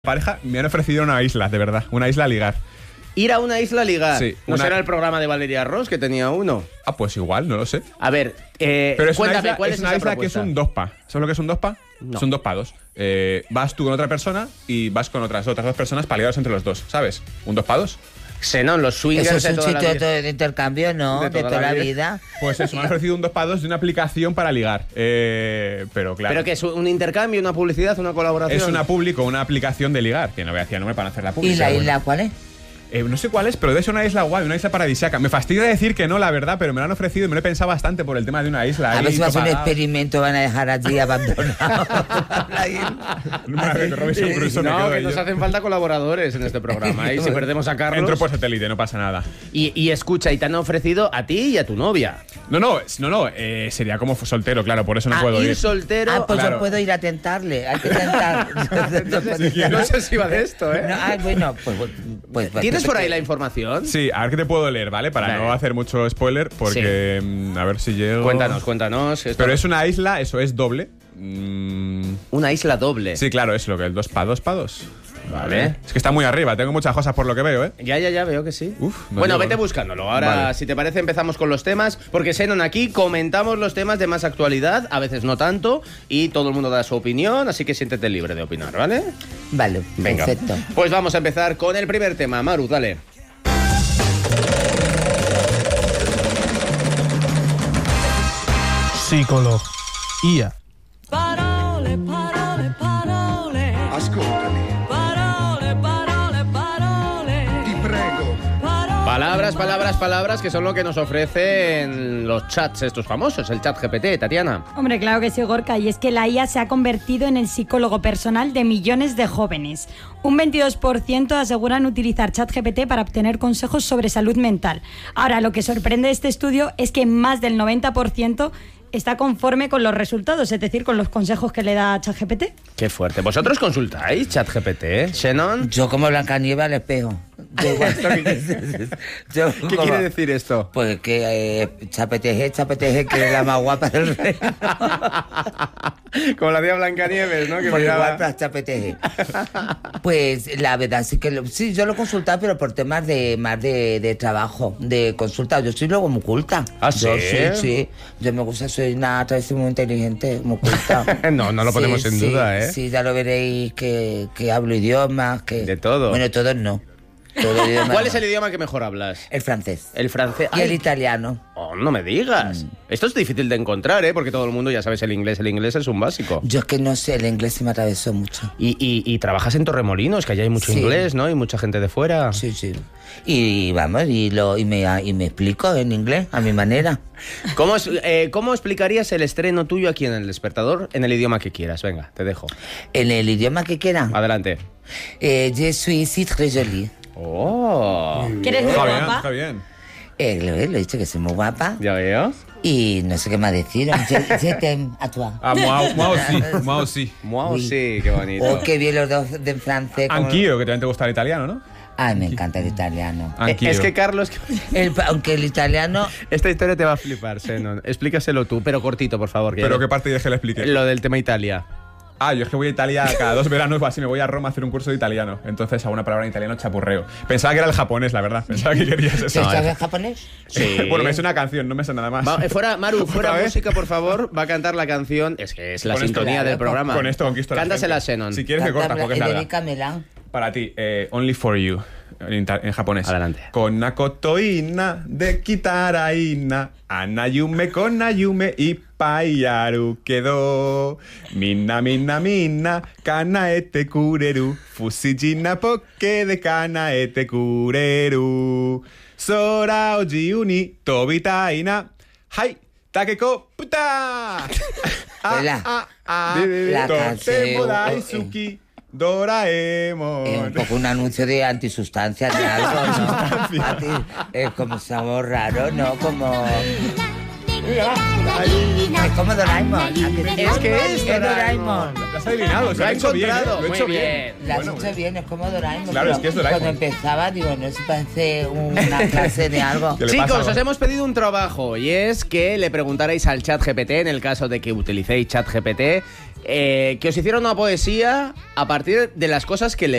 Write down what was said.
Pareja me han ofrecido una isla, de verdad, una isla a ligar. Ir a una isla a ligar. Sí, ¿No será el programa de Valeria Ross que tenía uno? Ah, pues igual, no lo sé. A ver, pero es cuéntame, una isla, ¿cuál es una esa isla propuesta? que es un dospa. ¿Sabes lo que es un dospa? No. Son 2 pa 2. Vas tú con otra persona y vas con otras 2 personas para ligaros entre los dos, ¿sabes? Un 2 pa 2. Xenón, los swingers Eso es de un toda la sitio vida. de intercambio, ¿no? De toda la vida. Pues eso, me han ofrecido un 2 pa 2 de una aplicación para ligar. Pero claro. ¿Pero que es un intercambio, una publicidad, una colaboración? Es una una aplicación de ligar, que no voy a decir nombre para no hacer la ¿Y publicidad. la isla cuál es? No sé cuál es, pero debe ser una isla guay, una isla paradisíaca. Me fastidia decir que no, la verdad, pero me lo han ofrecido y me lo he pensado bastante por el tema de una isla. A ver si va a ser un topagada. experimento, van a dejar allí abandonado la isla. Una vez que Robinson Crusoe me No, quedo que ahí nos yo. hacen falta colaboradores en este programa. Y si perdemos a Carlos... Entro por satélite, no pasa nada. Y escucha, y te han ofrecido a ti y a tu novia. No, sería como soltero, claro, por eso no puedo ir ir. soltero... Ah, pues Claro. yo puedo ir a tentarle. Hay que tentar. No sé si va de esto, ¿eh? No, bueno, pues ¿Tienes por ahí la información? Sí, a ver qué te puedo leer, ¿vale? Para Vale. no hacer mucho spoiler, porque a ver si llego. Cuéntanos. Esto- Pero es una isla, eso es doble. Una isla doble. Sí, claro, es lo que el 2 pa 2 pa 2. Vale. Es que está muy arriba, tengo muchas cosas por lo que veo, ¿eh? Ya, veo que sí. Uf, no bueno, llego, vete ¿no? buscándolo. Ahora, Vale. si te parece, empezamos con los temas, porque Xenon aquí comentamos los temas de más actualidad, a veces no tanto, y todo el mundo da su opinión, así que siéntete libre de opinar, ¿vale? Vale, Venga. perfecto. Pues vamos a empezar con el primer tema. Maru, dale. Psicología. Parole, parole, parole. Ascoltami, Parole, parole, parole. ti prego. Palabras que son lo que nos ofrecen los chats estos famosos, el chat GPT, Tatiana. Hombre, claro que sí, Gorka, y es que la IA se ha convertido en el psicólogo personal de millones de jóvenes. Un 22% aseguran utilizar ChatGPT para obtener consejos sobre salud mental. Ahora, lo que sorprende de este estudio es que más del 90% está conforme con los resultados, es decir, con los consejos que le da ChatGPT. Qué fuerte. ¿Vosotros consultáis chat GPT, Xenon? Yo como Blancanieves al espejo. Yo igual. Yo ¿Qué como- quiere decir esto? Pues que chapeteje, que es la más guapa del rey. Como la tía Blancanieves, ¿no? Que Por miraba- igual para chapeteje. Pues la verdad sí que sí, yo lo he consultado, pero por temas de trabajo, de consulta. Yo soy luego muy culta. ¿Ah, Yo sí? sí. Yo me gusta, soy una travesti muy inteligente, muy culta. No lo ponemos en duda, ¿eh? Sí, ya lo veréis que hablo idiomas, que... De todo. Bueno, todos no. Todo idioma ¿Cuál no. es el idioma que mejor hablas? El francés. El francés. Y el Ay, italiano. oh, no me digas. Esto es difícil de encontrar, ¿eh? Porque todo el mundo ya sabes el inglés es un básico. Yo es que no sé, el inglés se me atravesó mucho. Y trabajas en Torremolinos, que allá hay mucho Sí. inglés, ¿no? Y mucha gente de fuera. Sí, sí. Y vamos, y me explico en inglés, a mi manera. ¿Cómo explicarías el estreno tuyo aquí en El Despertador en el idioma que quieras? Venga, te dejo. En el idioma que quieran. Adelante. Je suis si très jolie. Oh, ¿Quieres muy Está bien, guapa? está bien. Lo he dicho que soy muy guapa. ya veo. Y no sé qué más decir. Je t'aime a toi. Ah, moi aussi. Wow, Uy. sí, qué bonito. Oh, qué bien los dos de francés. como- Anch'io, que también te gusta el italiano, ¿no? Ay, me encanta el italiano. Anch'io. Es que Carlos, Aunque el italiano... esta historia te va a flipar, Xenon. Explícaselo tú, pero cortito, por favor. ¿Pero qué parte dejé le expliqué? Lo del tema Italia. Ah, yo es que voy a Italia cada 2 veranos o así, me voy a Roma a hacer un curso de italiano. Entonces, a una palabra en italiano chapurreo. Pensaba que era el japonés, la verdad. Pensaba que querías ¿Se eso. sabe japonés? Sí. Bueno, me sé una canción, no me sé nada más. Maru, fuera ¿Otra vez? música, por favor. Va a cantar la canción. Es que es la Con esto- sintonía del programa. Con esto conquisto a la Cántasela, gente. Xenon. Si quieres me cortas porque es larga. Dedícamela. Para ti, Only for You, en japonés. Adelante. Con Nakotoina de Kitaraina, Anayume con Nayume y Paiyaru quedó. Minna, Kanaete kureru, Fusijina poke de Kanaete kureru. Sora ojiu ni tobitaina, Hai, Takeko puta. Hola. La Totemo canción. daisuki. Doraemon. Es un poco un anuncio de antisustancias de algo, ¿no? A ti, es como sabor raro, ¿no? Como... Es como Doraemon. Es que es Doraemon. Lo has adivinado, Lo lo ha he hecho bien, encontrado. lo he Muy hecho bien. bien. La has hecho bien, es como Doraemon. Claro, pero es que es Doraemon. Cuando empezaba, digo, no se parece una clase de algo. ¿Qué le pasa, Chicos, no? os hemos pedido un trabajo y es que le preguntarais al chat GPT, en el caso de que utilicéis chat GPT, que os hiciera una poesía a partir de las cosas que le